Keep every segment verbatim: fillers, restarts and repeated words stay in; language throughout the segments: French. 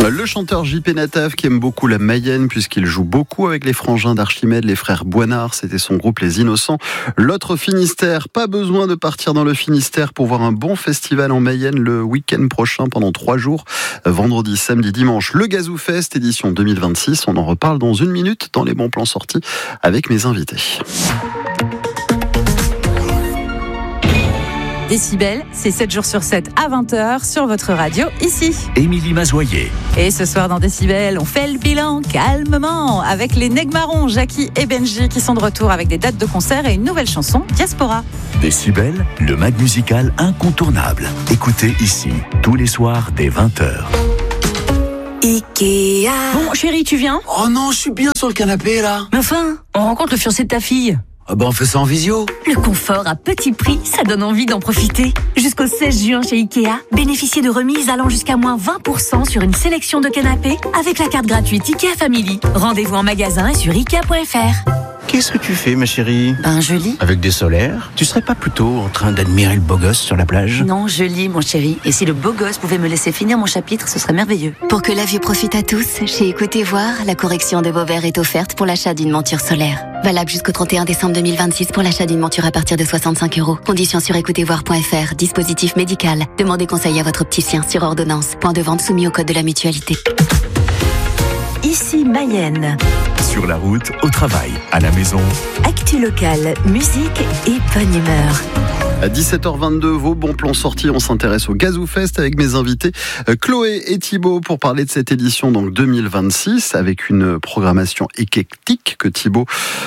Le chanteur J P Nataf qui aime beaucoup la Mayenne puisqu'il joue beaucoup avec les frangins d'Archimède, les frères Boinard, c'était son groupe Les Innocents. L'autre Finistère, pas besoin de partir dans le Finistère pour voir un bon festival en Mayenne le week-end prochain pendant trois jours, vendredi, samedi, dimanche. Le Gazou Fest, édition deux mille vingt-six, on en reparle dans une minute dans les bons plans sortis avec mes invités. Décibel, c'est sept jours sur sept à vingt heures sur votre radio, ici. Émilie Mazoyer. Et ce soir dans Décibel, on fait le bilan calmement avec les Negmarons, Jackie et Benji qui sont de retour avec des dates de concert et une nouvelle chanson, Diaspora. Décibel, le mag musical incontournable. Écoutez ici, tous les soirs dès vingt heures. Ikea. Bon, chérie, tu viens ? Oh non, je suis bien sur le canapé là. Mais enfin, on rencontre le fiancé de ta fille. Ah bah on fait ça en visio. Le confort à petit prix, ça donne envie d'en profiter. Jusqu'au seize juin chez Ikea, bénéficiez de remises allant jusqu'à moins vingt pour cent sur une sélection de canapés avec la carte gratuite Ikea Family. Rendez-vous en magasin et sur ikea point f r. Qu'est-ce que tu fais ma chérie ? Ben je lis. Avec des solaires ? Tu serais pas plutôt en train d'admirer le beau gosse sur la plage ? Non, je lis mon chéri. Et si le beau gosse pouvait me laisser finir mon chapitre, ce serait merveilleux. Pour que la vue profite à tous, chez Écoutez Voir, la correction de vos verres est offerte pour l'achat d'une monture solaire. Valable jusqu'au trente et un décembre deux mille vingt-six pour l'achat d'une monture à partir de soixante-cinq euros. Conditions sur écoutez voir point f r. Dispositif médical. Demandez conseil à votre opticien sur ordonnance. Point de vente soumis au code de la mutualité. Ici Mayenne. Sur la route, au travail, à la maison. Actu locale, musique et bonne humeur. À dix-sept heures vingt-deux, vos bons plans sortis, on s'intéresse au Gazou Fest avec mes invités Chloé et Thibaut pour parler de cette édition donc deux mille vingt-six avec une programmation éclectique que Thibaut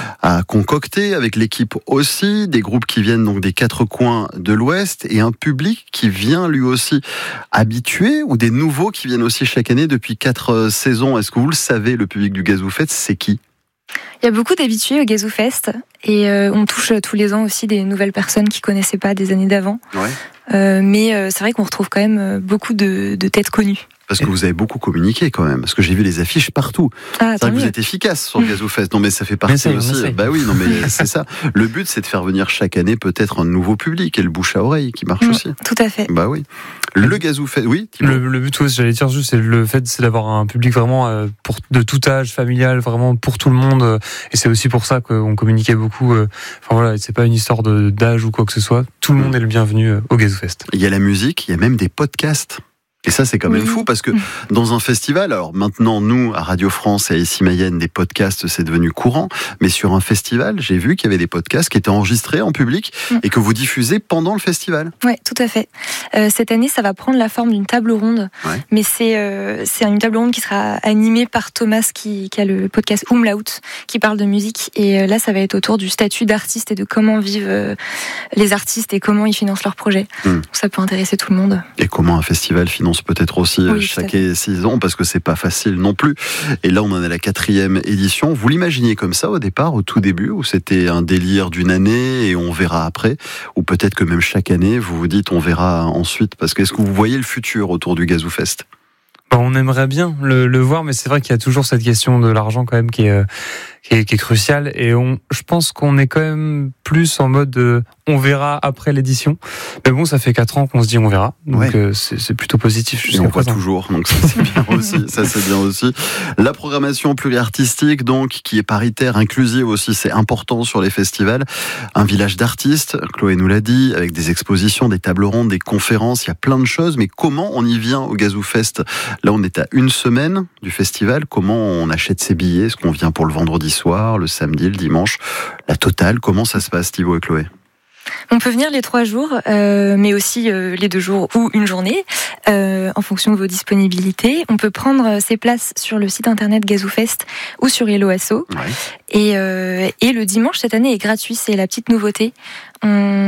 a concoctée avec l'équipe aussi, des groupes qui viennent donc des quatre coins de l'Ouest et un public qui vient lui aussi habitué ou des nouveaux qui viennent aussi chaque année depuis quatre saisons. Est-ce que vous le savez, le public du Gazou Fest, c'est qui ? Il y a beaucoup d'habitués au Gazou Fest et euh, on touche tous les ans aussi des nouvelles personnes qui ne connaissaient pas des années d'avant. Ouais. Euh, mais euh, c'est vrai qu'on retrouve quand même beaucoup de, de têtes connues. Parce que vous avez beaucoup communiqué quand même, parce que j'ai vu les affiches partout. Ah, c'est vrai que vous êtes efficace sur le Gazou Fest. Non mais ça fait partie ça, aussi. Bah oui, non mais c'est ça. Le but c'est de faire venir chaque année peut-être un nouveau public et le bouche à oreille qui marche mmh, aussi. Tout à fait. Bah oui. Le Gazou Fest, oui. Le, le but, oui, j'allais dire juste, c'est le fait, c'est d'avoir un public vraiment euh, pour de tout âge, familial, vraiment pour tout le monde. Euh, et c'est aussi pour ça qu'on communiquait beaucoup. Euh, enfin voilà, c'est pas une histoire de d'âge ou quoi que ce soit. Tout le monde est le bienvenu euh, au Gazou Fest. Il y a la musique, il y a même des podcasts. Et ça, c'est quand même oui. fou parce que dans un festival, alors maintenant, nous, à Radio France et à Ici Mayenne, des podcasts, c'est devenu courant. Mais sur un festival, j'ai vu qu'il y avait des podcasts qui étaient enregistrés en public mmh. et que vous diffusez pendant le festival. Oui, tout à fait. Euh, cette année, ça va prendre la forme d'une table ronde. Ouais. Mais c'est, euh, c'est une table ronde qui sera animée par Thomas qui, qui a le podcast Umlaut, qui parle de musique. Et euh, là, ça va être autour du statut d'artiste et de comment vivent euh, les artistes et comment ils financent leurs projets. Mmh. Donc ça peut intéresser tout le monde. Et comment un festival finance peut-être aussi oui, chaque saison parce que c'est pas facile non plus. Et là, on en est à la quatrième édition. Vous l'imaginiez comme ça au départ, au tout début, où c'était un délire d'une année et on verra après, ou peut-être que même chaque année, vous vous dites on verra ensuite, parce que est-ce que vous voyez le futur autour du Gazou Fest ? On aimerait bien le, le voir, mais c'est vrai qu'il y a toujours cette question de l'argent quand même qui est, qui est, qui est cruciale. Et on, je pense qu'on est quand même plus en mode de, on verra après l'édition. Mais bon, ça fait quatre ans qu'on se dit on verra, donc ouais. euh, c'est, c'est plutôt positif. Et on voit toujours, donc ça c'est bien aussi. Ça c'est bien aussi. La programmation pluriartistique, donc qui est paritaire, inclusive aussi, c'est important sur les festivals. Un village d'artistes, Chloé nous l'a dit, avec des expositions, des tables rondes, des conférences, il y a plein de choses. Mais comment on y vient au Gazou Fest ? Là, on est à une semaine du festival. Comment on achète ses billets ? Est-ce qu'on vient pour le vendredi soir, le samedi, le dimanche ? La totale, comment ça se passe, Thibaut et Chloé ? On peut venir les trois jours, euh, mais aussi euh, les deux jours ou une journée, euh, en fonction de vos disponibilités. On peut prendre ses places sur le site internet Gazou Fest ou sur Hello Asso. Ouais. Et, euh, et le dimanche, cette année, est gratuit. C'est la petite nouveauté. On,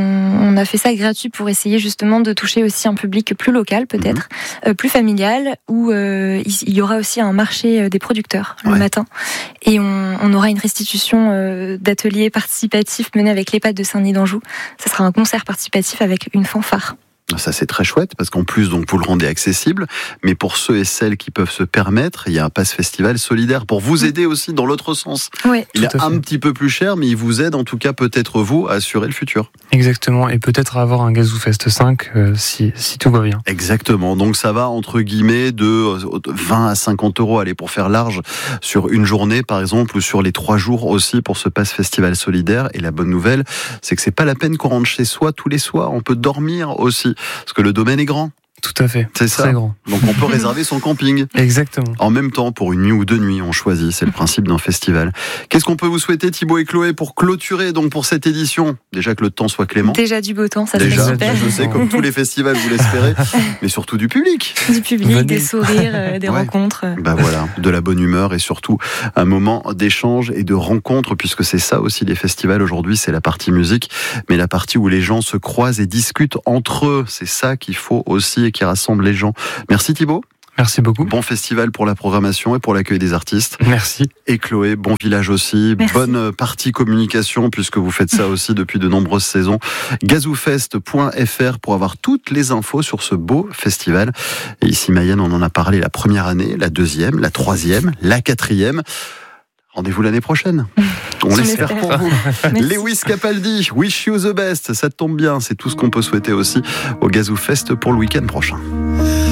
on a fait ça gratuit pour essayer justement de toucher aussi un public plus local, peut-être, mmh. euh, plus familial, où euh, il y aura aussi un marché des producteurs le ouais. matin. Et on, on aura une restitution euh, d'ateliers participatifs menés avec l'EHPAD de Saint-Denis d'Anjou. Ça sera un concert participatif avec une fanfare. Ça, c'est très chouette parce qu'en plus, donc, vous le rendez accessible. Mais pour ceux et celles qui peuvent se permettre, il y a un pass festival solidaire pour vous aider aussi dans l'autre sens. Oui. Il est un petit peu plus cher, mais il vous aide en tout cas peut-être vous à assurer le futur. Exactement. Et peut-être avoir un GazooFest cinq euh, si, si tout va bien. Exactement. Donc ça va entre guillemets de vingt à cinquante euros. Allez, pour faire large sur une journée par exemple ou sur les trois jours aussi pour ce pass festival solidaire. Et la bonne nouvelle, c'est que c'est pas la peine qu'on rentre chez soi tous les soirs. On peut dormir aussi. Parce que le domaine est grand. Tout à fait. C'est ça. Très grand. Donc on peut réserver son camping. Exactement. En même temps, pour une nuit ou deux nuits, on choisit. C'est le principe d'un festival. Qu'est-ce qu'on peut vous souhaiter, Thibaut et Chloé, pour clôturer donc pour cette édition? Déjà que le temps soit clément. Déjà du beau temps, ça Déjà, serait super. je sais, comme tous les festivals, vous l'espérez. Mais surtout du public. Du public, Venez. des sourires, euh, des Ouais. rencontres. Ben voilà, de la bonne humeur et surtout un moment d'échange et de rencontre, puisque c'est ça aussi les festivals aujourd'hui, c'est la partie musique, mais la partie où les gens se croisent et discutent entre eux. C'est ça qu'il faut aussi et qui rassemble les gens. Merci Thibaut. Merci beaucoup. Bon festival pour la programmation et pour l'accueil des artistes. Merci. Et Chloé, bon village aussi. Merci. Bonne partie communication puisque vous faites ça aussi depuis de nombreuses saisons. gazoufest point f r pour avoir toutes les infos sur ce beau festival. Et ici, Mayenne, on en a parlé la première année, la deuxième, la troisième, la quatrième. Rendez-vous l'année prochaine. On On l'espère l'espère. pour vous. Merci. Lewis Capaldi, wish you the best. Ça tombe bien, c'est tout ce qu'on peut souhaiter aussi au GazooFest pour le week-end prochain.